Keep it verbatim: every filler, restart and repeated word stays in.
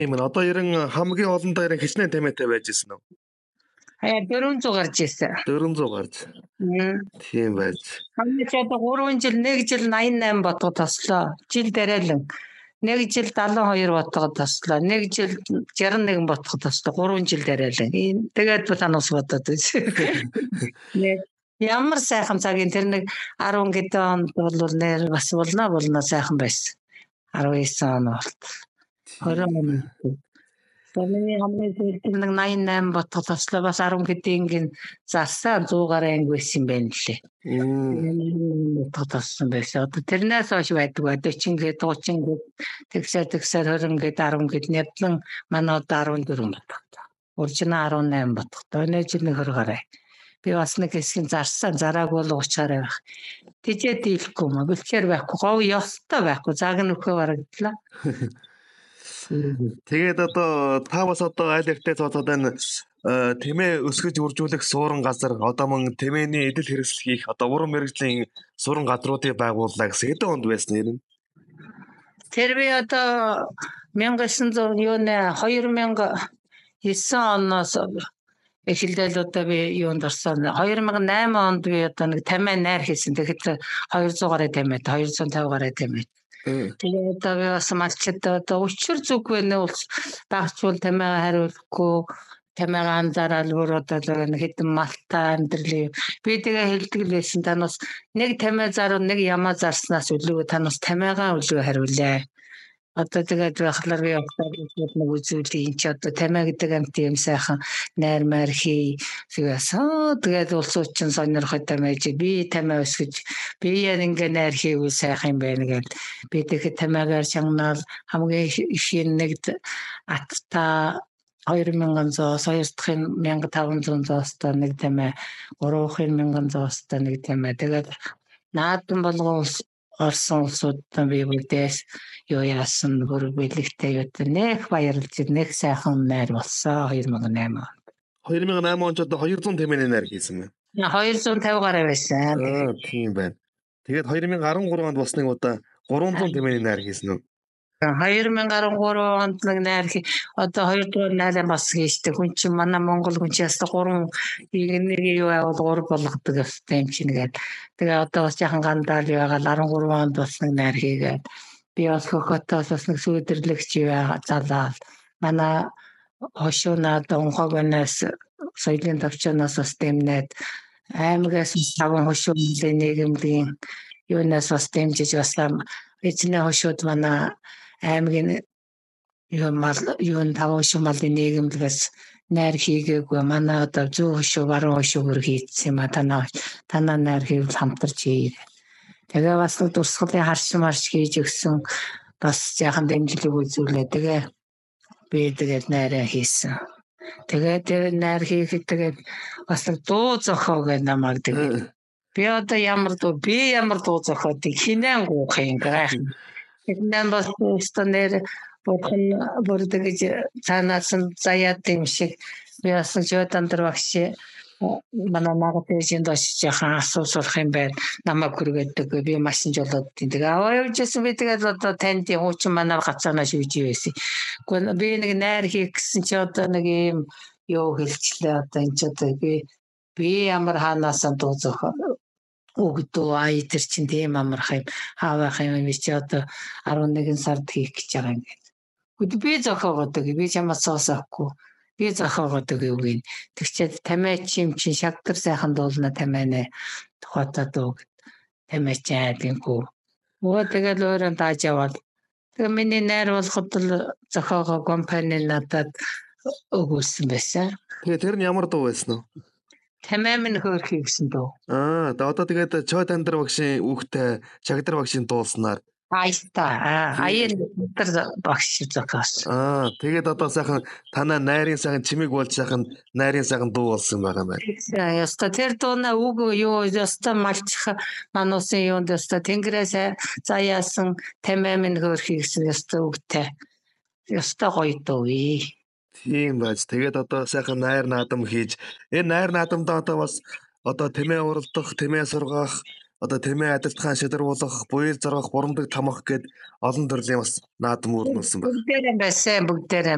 Тийм ээ. Одоо ерэн хамгийн олондоо ерэн хичнээн тэмээтэй байж ирсэн үү? Хаяа дөрвөн зуун гарч ирсэн. дөрвөн зуун гарч. Тийм байж. Хамгийн ч одоо гурван жил, нэг жил найман найман ботгод тослоо. Жил дараалан. Нэг жил далайн хоёр ботгод тослоо. Нэг жил жарган нэгэн ботгод тослоо. Гурван жил дараалан. Тэгээд танаас бодоод үзье. Ямар сайхан цагийн тэр нэг арван гэдэн онд бол нэр бас болно болно сайхан байсан. арван девять он болт. хорин он. Миний хамгийн сүүлд нэг найман найман ботгод тослоо. Бас арван гэдэн зарсаа сто гаруй анги байсан юм байна лээ. Тотсон байсан. Одоо тэрнээс хойш байдаг. forty гээд thirty гээд тэгсээр тэгсээр twenty гээд ten гээд нэвтлэн манай одоо fourteen ботгод. Уржина eighteen ботгод. Өнөө жил нэг twenty гараа. Би бас нэг хэсгийн зарсан зарааг бол уучаарай байх. Тэжээ дийлэхгүй юм. Бэлчээр байхгүй. Говь ёстой байхгүй. Заг нөхөө барагдлаа. Тэгээд одоо та бас одоо аль ихтэй цоцоод байна. Тэмээ өсгөж үржүүлэх суурин газар одоо мөн тэмээний эдэл хэрэгсэл хийх одоо уран мэргэжлийн суурин газруудыг байгууллаа гэсэн хэдэн онд байсан юм? Тэр би одоо nineteen nine юу нэ two thousand nine оноос эхлээл одоо би юунд орсон. two thousand eight онд би одоо нэг тамиа найр хийсэн. Тэгэхээр two hundred гаруй тамиад two hundred fifty гаруй тамиад. Тэгээд одоо би бас малчд одоо өчр зүг байна уу багчвал тамиа хариулахгүй тамиагаа анзаараад өөр одоо нэг хэдэн малтаа амьдрал би тэгээ хэлдэг л байсан танаас нэг тамиа заруу нэг ямаа зарснаас үлээ танаас тамиагаа үлээ хариулъя. Одоо тэгээд байхлаар би явахад нэг үзүүлээ энэ ч одоо тамиа гэдэг амт юм сайхан найр майр хий тэгээс тэгээд улсууд чинь сонирхой тамиаж би тамиа өсгөж би яа ингээ найр хийвэл сайхан юм байна гэж би тэгээд тамиагаар шагнаал хамгийн их нэг атта two thousand зоос хоёр дахь fifteen hundred зоостой нэг тамиа three thousand зоостой нэг тамиа тэгээд наадам болгон орсон улсуудаа би бүдээс юу яасан бүр бэлэгтэй юу нэх баярлж нэх сайхан найр болсон two thousand eight онд. two thousand eight онд одоо two hundred тэмээний найр хийсэн мэн. two hundred fifty гаруй байсан. Аа тийм байна. Тэгээд two thousand thirteen онд бас нэг удаа three hundred тэмээний найр хийсэн үү? two thousand thirteen онд нэг найр одоо хоёр дахь найраа бас хийжтэй хүн чинь манай Монгол хүн чинь яста гурван нэг юу авал гур болгодог юм чинь нэгээд тэгээ одоо бас яхан гандаал яагаад thirteen онд бас нэг найр хийгээд би бас хөхөтөөс бас нэг сүйдэрлэгч яагаад залаад манай хошуунаад онхогоноос соёлын төвчнөөс бас тэмнээд аймагаас таван хошуунлын нийгэмлэгийн юунаас бас дэмжиж бас эцнээ хошууд манай аймгийн юу мал юун таван хошуу малын нийгэмлэгээс найр хийгээгүй манай одоо зүүн хошуу баруун хошуу хөр хийцсэн юм а танаа танаа найр хийвэл хамтарч хий. Тэгээ бас дурсгалын харш марш хийж өгсөн бас яхан дэмжлэг үзүүлээ. Тэгээ би тэгээд найраа хийсэн. Тэгээд тэр найр хийхэд тэгээд бас дуу зохиог намайг тэгээд би одоо ямар дуу би ямар дуу зохиодыг хинэн гуйх юм гэх юм. Тэгнэн бас өстөнөр бурхан бүр тэгж цаанаас нь заяад юм шиг би бас жөөдан дээр багш манай магадгүй доош яхан асуусах юм байна. Намайг хүргээдэг би машин жолоод тэгээ аваа явжсэн би тэгээд одоо танд хуучин манай гацаанаа шүүж байсан. Гэхдээ би нэг найр хийх гэсэн чи одоо нэг юм юу хэлчлээ одоо энэ ч одоо би би ямар хаанаас дуу зохио өгдөө ай тэр чин тийм амарх юм хаавах юм би чи одоо eleven сард хийх гэж байгаа юм гээд. Үгүй би зохиогоодаг би чамаас соосоохгүй би зохиогоодаг юу гин. Тэгчээд тамиач юм чин шагтар сайхан дуулна тамианаа тухайдаа дуу тамиач айдinku. Өө тэгэл өөрөө тааж яваад тэгээ миний найр болоход л зохиогоо компани надад өгүүлсэн байсан. Тэгээ тэр нь ямар дуу байсан вэ? Тамиа минь хөөрхий гэсэн дөө. Аа, одоо тэгээд Чой Тандар багшийн үгтэй Чагдар багшийн дуулснаар Айста аян тэр багш зохиос. Аа, тэгээд одоо сайхан танаа найрын сайхан чимэг болж сайхан найрын сайхан дуу болсон байгаа юм байна. Яста тэр дууна үг юу яста малчих мануусын юунд яста тэнгэрээс заяасан тамиа минь хөөрхий гэсэн яста үгтэй. Яста гоё дуу. Тийм байж. Тэгээд одоо сайхан найр наадам хийж энэ найр наадамдаа одоо бас одоо тэмээ уралдах, тэмээ сургах, одоо тэмээ адилтгаан шидэруулах, буял зоргох, бурамдаг тамах гэд олон төрлийн бас наадам үүрнүүлсэн байна. Бүгдээрээ байсан, бүгдээрээ